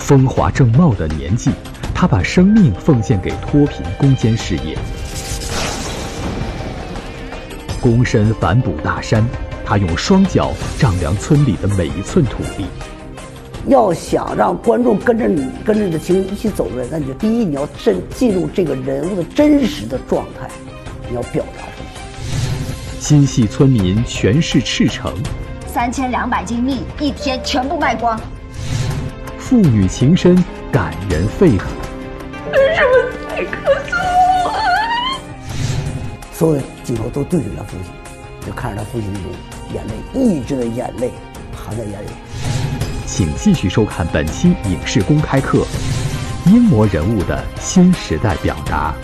风华正茂的年纪，他把生命奉献给脱贫攻坚事业。躬身反哺大山，他用双脚丈量村里的每一寸土地。 要想让观众跟着你的情绪一起走的，那你就第一，你要进入这个人物的真实的状态，你要表达什么？ 心系村民全市赤诚 ，3200斤蜜一天全部卖光。 父女情深，感人肺腑。 为什么你告诉我？ 所有的镜头都对准他父亲，就看着他父亲那种眼泪，抑制的眼泪含在眼里。 请继续收看本期影视公开课，英模人物的新时代表达。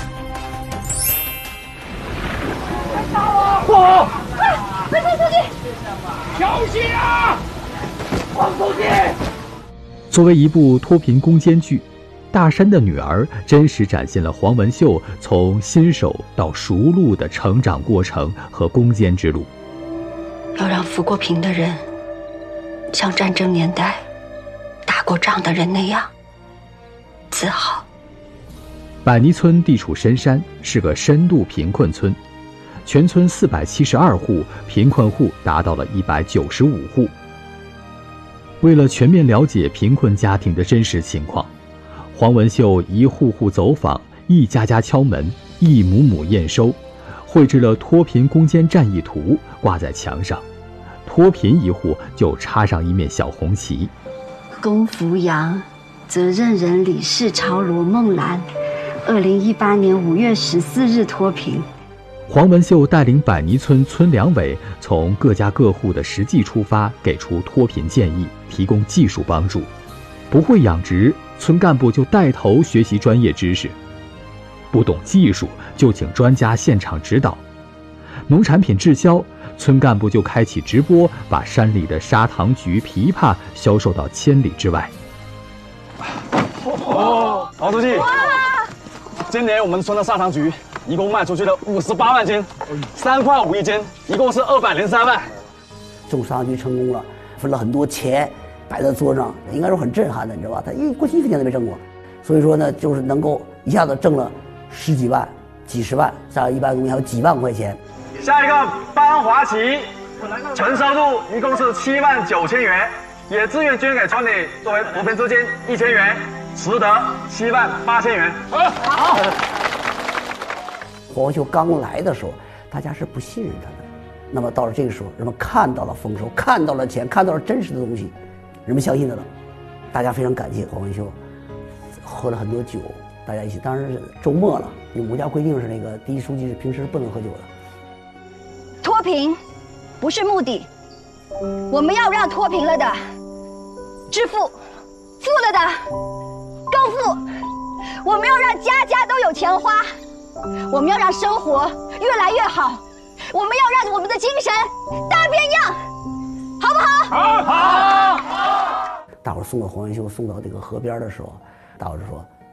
不好！快出去！小心啊！放出去！ 作为一部脱贫攻坚剧，《大山的女儿》真实展现了黄文秀从新手到熟路的成长过程和攻坚之路。 要让扶过贫的人像战争年代打过仗的人那样自豪。 百泥村地处深山，是个深度贫困村，全村472户，贫困户达到了195户。为了全面了解贫困家庭的真实情况，黄文秀一户户走访，一家家敲门，一亩亩验收，绘制了脱贫攻坚战役图，挂在墙上。脱贫一户就插上一面小红旗。 龚福阳，责任人李氏朝罗梦兰，2018年5月14日脱贫。 黄文秀带领百泥村村两委从各家各户的实际出发，给出脱贫建议，提供技术帮助。不会养殖，村干部就带头学习专业知识；不懂技术，就请专家现场指导。农产品滞销，村干部就开启直播，把山里的砂糖橘、枇杷销售到千里之外。 毛书记，今年我们村的砂糖橘一共卖出去了58万斤，3块5一斤，一共是203万。 种砂糖橘成功了，分了很多钱摆在桌上，应该说很震撼的，你知道吧？他过去1分钱都没挣过，所以说呢，就是能够一下子挣了10几万、几十万，像一般东西还有几万块钱。 下一个班华旗，纯收入一共是7万9千元，也自愿捐给村里作为扶贫资金1000元，实得7万8千元。好。 黄文秀刚来的时候，大家是不信任他的。那么到了这个时候，人们看到了丰收，看到了钱，看到了真实的东西，人们相信他了。大家非常感谢黄文秀，喝了很多酒，大家一起。当然是周末了，因为我们家规定是那个第一书记是平时不能喝酒的。 脱贫不是目的，我们要让脱贫了的致富，富了的更富。我们要让家家都有钱花。我们要让生活越来越好，我们要让我们的精神大变样，好不好？ 好。 大伙儿送到黄文秀送到这个河边的时候，大伙儿说